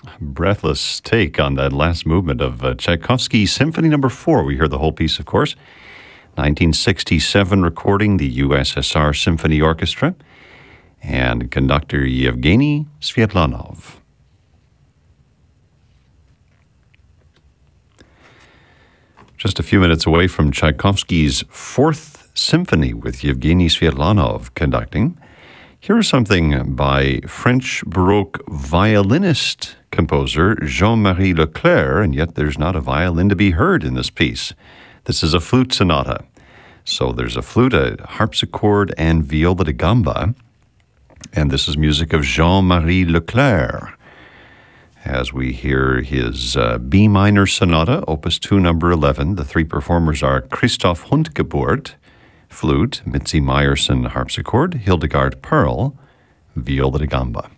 Breathless take on that last movement of Tchaikovsky's Symphony No. 4. We hear the whole piece, of course. 1967 recording, the USSR Symphony Orchestra, and conductor Yevgeny Sviatlanov. Just a few minutes away from Tchaikovsky's Fourth Symphony with Yevgeny Sviatlanov conducting. Here is something by French Baroque violinist composer Jean-Marie Leclerc, and yet there's not a violin to be heard in this piece. This is a flute sonata. So there's a flute, a harpsichord, and viola da gamba. And this is music of Jean-Marie Leclerc, as we hear his B minor sonata, opus 2, number 11. The three performers are Christoph Hundgeburt, flute, Mitzi Meyerson, harpsichord, Hildegard Perl, viola da gamba.